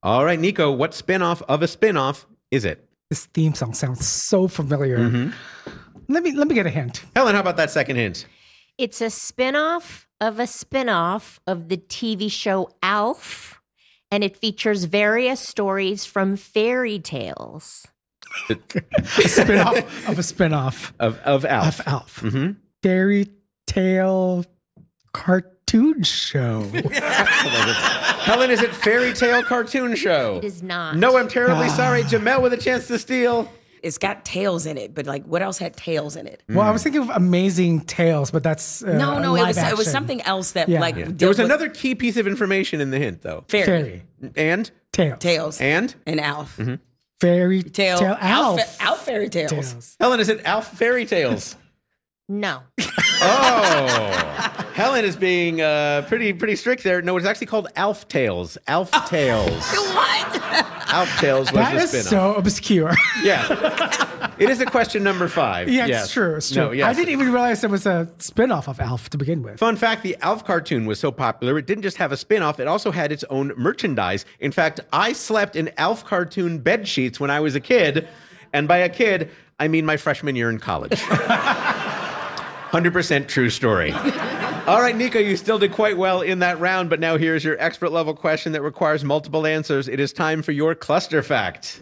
All right, Nico, what spin-off of a spin-off is it? This theme song sounds so familiar. Let me get a hint. Helen, how about that second hint? It's a spin-off of the TV show Alf, and it features various stories from fairy tales. A spin-off of a spin-off. Of Alf. Of Alf. Fairy tale cartoon show. Helen, is it fairy tale cartoon show? It is not. No, I'm terribly sorry. Jamel with a chance to steal. It's got tails in it, but like, what else had tails in it? Well, I was thinking of Amazing Tales, but that's No, live it was action. something else that There was another key piece of information in the hint, though. fairy And? tales And? Alf. Fairy Tale Alf. Alf fairy tales. Tales. Helen, is it Alf Fairy Tales? No. Oh. Helen is being pretty strict there. No, it's actually called Alf Tales. Alf Tales. What? Alf Tales was That the is spin-off. so obscure. Yeah. It is a question number 5. Yeah, Yes. it's true. It's true. No, yes. I didn't even realize there was a spin-off of Alf to begin with. Fun fact, the Alf cartoon was so popular, it didn't just have a spin-off, it also had its own merchandise. In fact, I slept in Alf cartoon bed sheets when I was a kid. And by a kid, I mean my freshman year in college. 100% true story. All right, Nico, you still did quite well in that round, but now here's your expert level question that requires multiple answers. It is time for your cluster fact.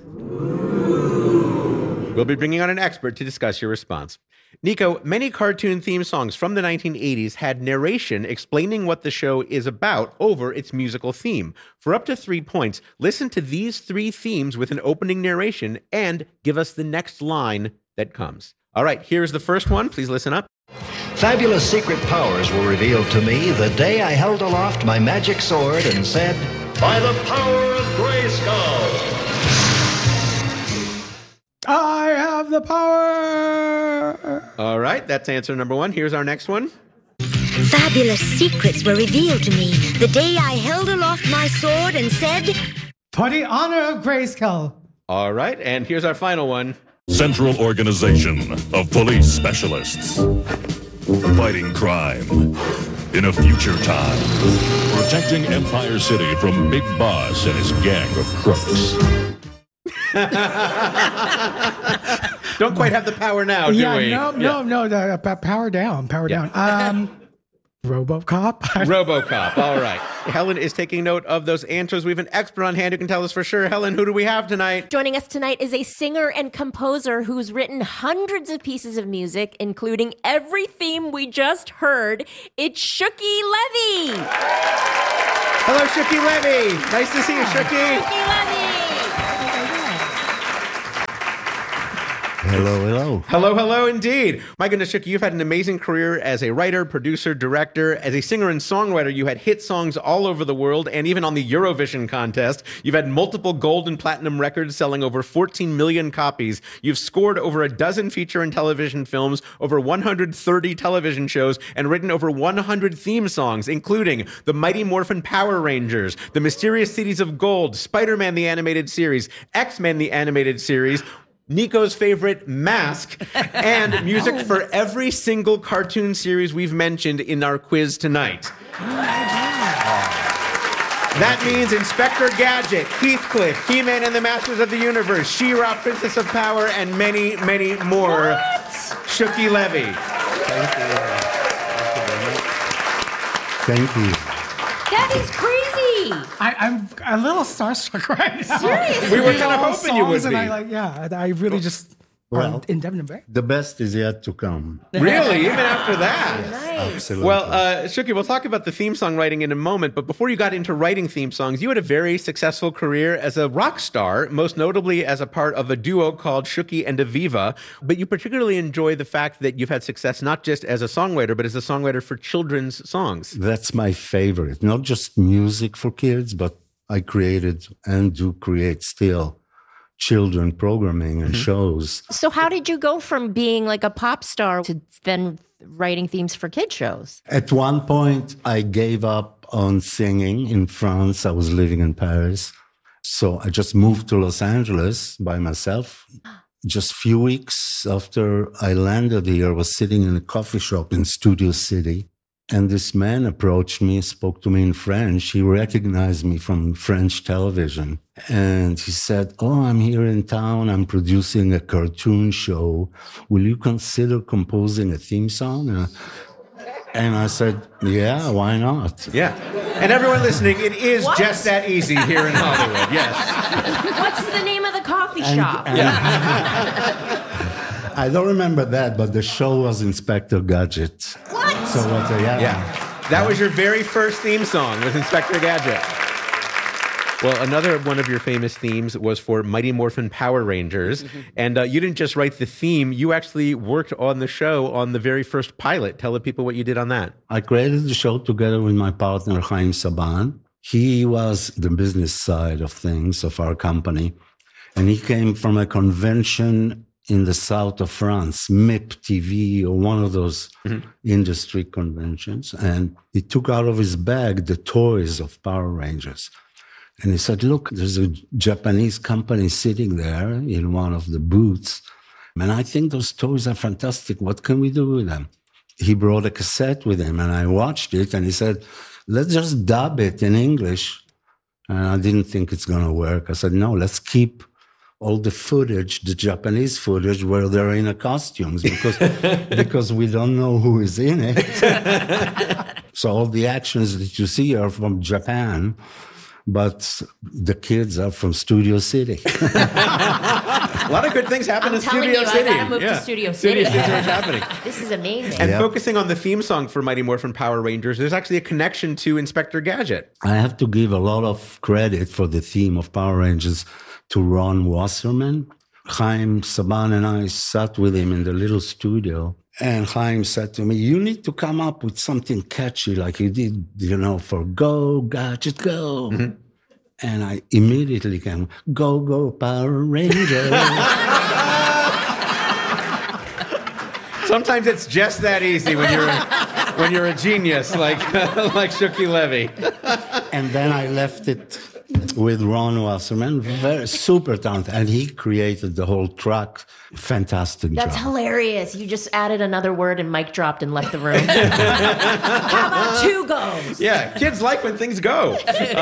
We'll be bringing on an expert to discuss your response. Nico, many cartoon theme songs from the 1980s had narration explaining what the show is about over its musical theme. For up to 3 points, listen to these 3 themes with an opening narration and give us the next line that comes. All right, here's the first one. Please listen up. Fabulous secret powers were revealed to me the day I held aloft my magic sword and said, "By the power of Grayskull." I have the power. All right, that's answer number 1. Here's our next one. Fabulous secrets were revealed to me the day I held aloft my sword and said, For the honor of Grayskull. All right, and here's our final one. Central Organization of Police Specialists. Fighting crime in a future time. Protecting Empire City from Big Boss and his gang of crooks. Don't quite have the power now, do we? No. Power down. RoboCop. RoboCop. All right. Helen is taking note of those answers. We have an expert on hand who can tell us for sure. Helen, who do we have tonight? Joining us tonight is a singer and composer who's written hundreds of pieces of music, including every theme we just heard. It's Shuki Levy. Hello, Shuki Levy. Nice to see you, Shuki. Shuki Levy. Hello. Indeed. My goodness, Shuki, you've had an amazing career as a writer, producer, director. As a singer and songwriter, you had hit songs all over the world and even on the Eurovision contest. You've had multiple gold and platinum records selling over 14 million copies. You've scored over a dozen feature and television films, over 130 television shows, and written over 100 theme songs, including The Mighty Morphin Power Rangers, The Mysterious Cities of Gold, Spider-Man the Animated Series, X-Men the Animated Series, Nico's favorite, Mask, and music for every single cartoon series we've mentioned in our quiz tonight. That means Inspector Gadget, Heathcliff, He-Man and the Masters of the Universe, She-Ra, Princess of Power, and many, many more. What? Shuki Levy. Thank you. That is crazy. I'm a little starstruck right now. Seriously? We were kind of hoping you would And be. I really just Well, in Devon Bay. The best is yet to come. Really? Even after that? Nice. Absolutely. Well, Shuki, we'll talk about the theme song writing in a moment, but before you got into writing theme songs, you had a very successful career as a rock star, most notably as a part of a duo called Shuki and Aviva, but you particularly enjoy the fact that you've had success not just as a songwriter, but as a songwriter for children's songs. That's my favorite. Not just music for kids, but I created and do create still children programming and shows. So how did you go from being like a pop star to then writing themes for kid shows? At one point, I gave up on singing in France. I was living in Paris. So I just moved to Los Angeles by myself. Just a few weeks after I landed here, I was sitting in a coffee shop in Studio City. And this man approached me, spoke to me in French. He recognized me from French television. And he said, "Oh, I'm here in town. I'm producing a cartoon show. Will you consider composing a theme song?" And I said, "Yeah, why not?" Yeah. And everyone listening, it is just that easy here in Hollywood. Yes. What's the name of the coffee shop? I don't remember that, but the show was Inspector Gadget. What? So Yeah. That was your very first theme song with Inspector Gadget. Well, another one of your famous themes was for Mighty Morphin Power Rangers. And you didn't just write the theme, you actually worked on the show on the very first pilot. Tell the people what you did on that. I created the show together with my partner, Chaim Saban. He was the business side of things of our company. And he came from a convention in the south of France, MIP TV, or one of those industry conventions. And he took out of his bag the toys of Power Rangers. And he said, "Look, there's a Japanese company sitting there in one of the booths. And I think those toys are fantastic. What can we do with them?" He brought a cassette with him, and I watched it. And he said, "Let's just dub it in English." And I didn't think it's going to work. I said, "No, let's keep all the footage, the Japanese footage, where they're in a costumes, because we don't know who is in it." So all the actions that you see are from Japan, but the kids are from Studio City. A lot of good things happen in telling Studio you, City. I gotta move to Studio City. Studio City is happening. This is amazing. And focusing on the theme song for Mighty Morphin Power Rangers, there's actually a connection to Inspector Gadget. I have to give a lot of credit for the theme of Power Rangers to Ron Wasserman. Chaim Saban and I sat with him in the little studio, and Chaim said to me, "You need to come up with something catchy like you did, for Go, Gadget, Go." And I immediately came, "Go, go, Power Rangers." Sometimes it's just that easy when you're a genius like Shuki Levy. And then I left it with Ron Wasserman, very super talented, and he created the whole track. Fantastic That's job. hilarious. You just added another word and mic dropped and left the room. How about two goes? Yeah, kids like when things go.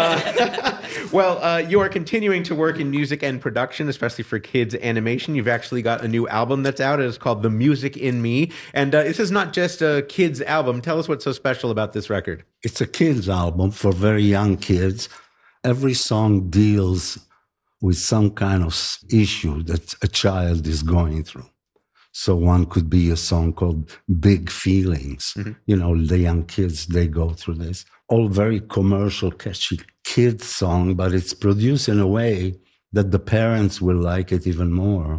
You are continuing to work in music and production, especially for kids animation. You've actually got a new album that's out. It's called The Music in Me. And this is not just a kids album. Tell us what's so special about this record. It's a kids album for very young kids. Every song deals with some kind of issue that a child is going through. So one could be a song called Big Feelings. The young kids, they go through this. All very commercial, catchy kids song, but it's produced in a way that the parents will like it even more.